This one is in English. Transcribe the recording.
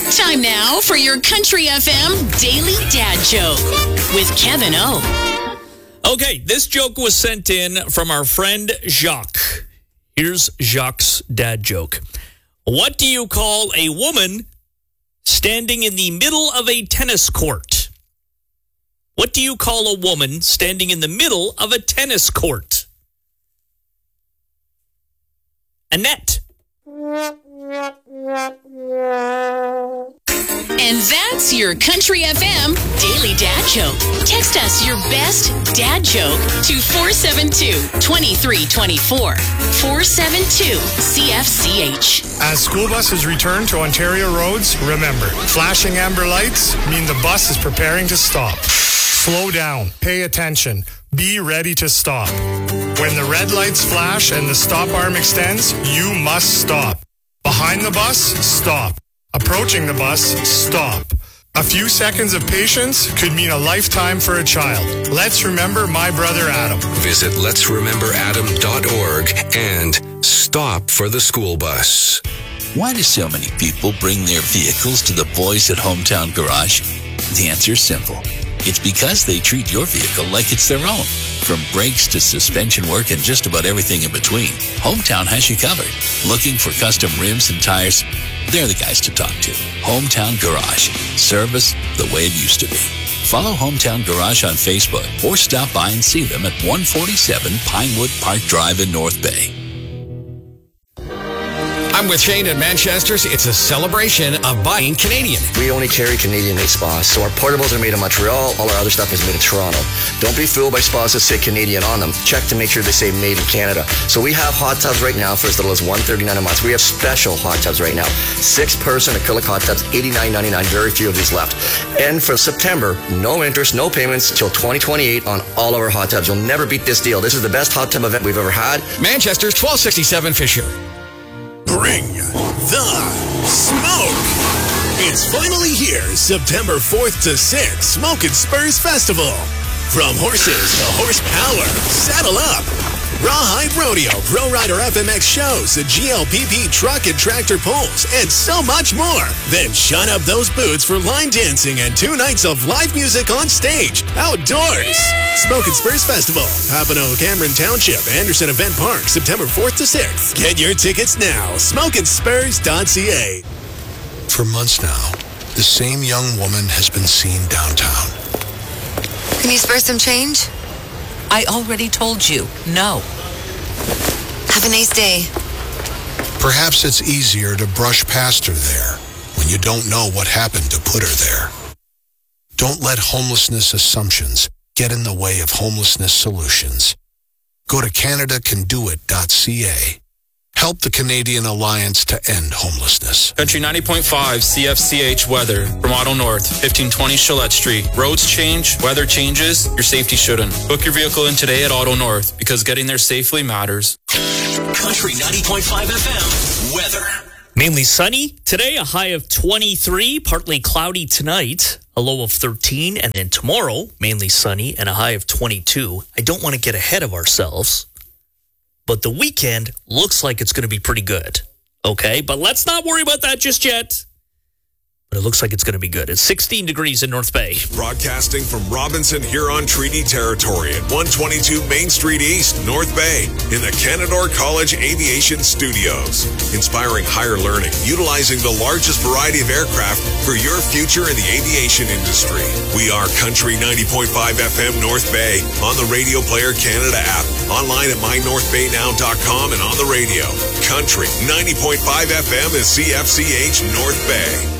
Time now for your Country FM Daily Dad Joke with Kevin O. Okay, this joke was sent in from our friend Jacques. Here's Jacques' dad joke. What do you call a woman standing in the middle of a tennis court? What do you call a woman standing in the middle of a tennis court? A net. And that's your Country FM Daily Dad Joke. Text us your best dad joke to 472-2324. 472-CFCH. As school buses return to Ontario roads, remember, flashing amber lights mean the bus is preparing to stop. Slow down. Pay attention. Be ready to stop. When the red lights flash and the stop arm extends, you must stop. Behind the bus, stop. Approaching the bus, stop. A few seconds of patience could mean a lifetime for a child. Let's remember my brother Adam. Visit letsrememberadam.org and stop for the school bus. Why do so many people bring their vehicles to the boys at Hometown Garage? The answer is simple. It's because they treat your vehicle like it's their own. From brakes to suspension work and just about everything in between, Hometown has you covered. Looking for custom rims and tires? They're the guys to talk to. Hometown Garage. Service the way it used to be. Follow Hometown Garage on Facebook or stop by and see them at 147 Pinewood Park Drive in North Bay. I'm with Shane at Manchester's. It's a celebration of buying Canadian. We only carry Canadian-made spas, so our portables are made in Montreal. All our other stuff is made in Toronto. Don't be fooled by spas that say Canadian on them. Check to make sure they say made in Canada. So we have hot tubs right now for as little as $139 a month. We have special hot tubs right now. 6-person acrylic hot tubs, $89.99. Very few of these left. And for September, no interest, no payments till 2028 on all of our hot tubs. You'll never beat this deal. This is the best hot tub event we've ever had. Manchester's 1267 Fisher. Bring the smoke. It's finally here, September 4th to 6th, Smoke and Spurs Festival. From horses to horsepower, saddle up. Rawhide Rodeo, Pro Rider FMX shows, a GLPP truck and tractor pulls, and so much more. Then shut up those boots for line dancing and 2 nights of live music on stage, outdoors. Smoke and Spurs Festival, Papineau, Cameron Township, Anderson Event Park, September 4th to 6th. Get your tickets now, smokeandspurs.ca. For months now, the same young woman has been seen downtown. Can you spare some change? I already told you, no. Have a nice day. Perhaps it's easier to brush past her there when you don't know what happened to put her there. Don't let homelessness assumptions get in the way of homelessness solutions. Go to CanadaCanDoIt.ca. Help the Canadian Alliance to end homelessness. Country 90.5 CFCH weather from Auto North, 1520 Chalette Street. Roads change, weather changes, your safety shouldn't. Book your vehicle in today at Auto North because getting there safely matters. Country 90.5 FM weather. Mainly sunny. Today, a high of 23, partly cloudy tonight, a low of 13. And then tomorrow, mainly sunny and a high of 22. I don't want to get ahead of ourselves, but the weekend looks like it's going to be pretty good. Okay, but let's not worry about that just yet. But it looks like it's going to be good. It's 16 degrees in North Bay. Broadcasting from Robinson Huron Treaty Territory at 122 Main Street East, North Bay, in the Canadore College Aviation Studios. Inspiring higher learning, utilizing the largest variety of aircraft for your future in the aviation industry. We are Country 90.5 FM North Bay, on the Radio Player Canada app, online at mynorthbaynow.com and on the radio. Country 90.5 FM is CFCH North Bay.